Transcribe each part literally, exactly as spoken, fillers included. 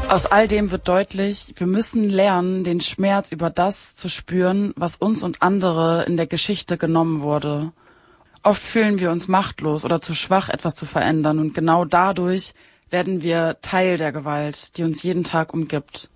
Aus all dem wird deutlich, wir müssen lernen, den Schmerz über das zu spüren, was uns und andere in der Geschichte genommen wurde. Oft fühlen wir uns machtlos oder zu schwach, etwas zu verändern, und genau dadurch werden wir Teil der Gewalt, die uns jeden Tag umgibt.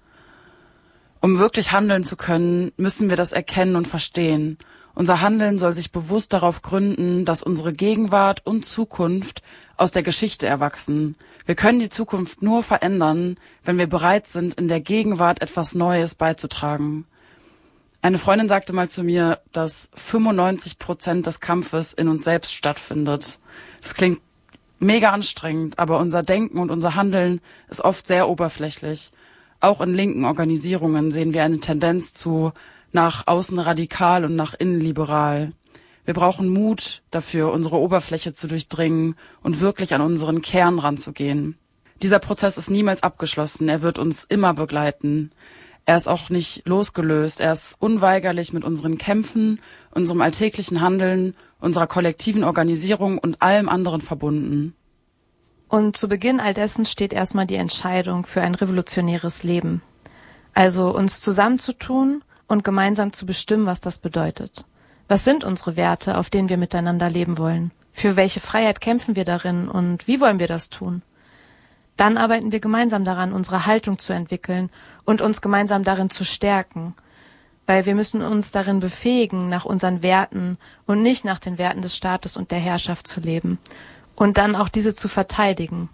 Um wirklich handeln zu können, müssen wir das erkennen und verstehen. Unser Handeln soll sich bewusst darauf gründen, dass unsere Gegenwart und Zukunft aus der Geschichte erwachsen. Wir können die Zukunft nur verändern, wenn wir bereit sind, in der Gegenwart etwas Neues beizutragen. Eine Freundin sagte mal zu mir, dass fünfundneunzig Prozent des Kampfes in uns selbst stattfindet. Das klingt mega anstrengend, aber unser Denken und unser Handeln ist oft sehr oberflächlich. Auch in linken Organisierungen sehen wir eine Tendenz zu nach außen radikal und nach innen liberal. Wir brauchen Mut dafür, unsere Oberfläche zu durchdringen und wirklich an unseren Kern ranzugehen. Dieser Prozess ist niemals abgeschlossen, er wird uns immer begleiten. Er ist auch nicht losgelöst, er ist unweigerlich mit unseren Kämpfen, unserem alltäglichen Handeln, unserer kollektiven Organisierung und allem anderen verbunden. Und zu Beginn all dessen steht erstmal die Entscheidung für ein revolutionäres Leben. Also uns zusammenzutun und gemeinsam zu bestimmen, was das bedeutet. Was sind unsere Werte, auf denen wir miteinander leben wollen? Für welche Freiheit kämpfen wir darin und wie wollen wir das tun? Dann arbeiten wir gemeinsam daran, unsere Haltung zu entwickeln und uns gemeinsam darin zu stärken. Weil wir müssen uns darin befähigen, nach unseren Werten und nicht nach den Werten des Staates und der Herrschaft zu leben. Und dann auch diese zu verteidigen.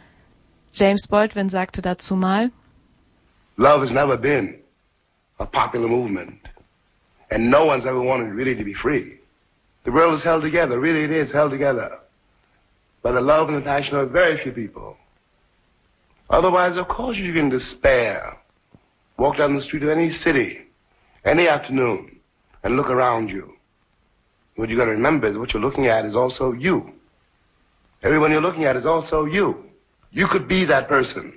James Baldwin sagte dazu mal: Love has never been a popular movement. And no one's ever wanted really to be free. The world is held together, really it is held together, by the love and the passion of very few people. Otherwise, of course, you can despair. Walk down the street of any city, any afternoon, and look around you. What you got to remember is what you're looking at is also you. Everyone you're looking at is also you. You could be that person.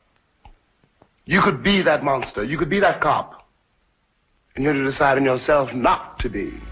You could be that monster. You could be that cop. And you have to decide in yourself not to be.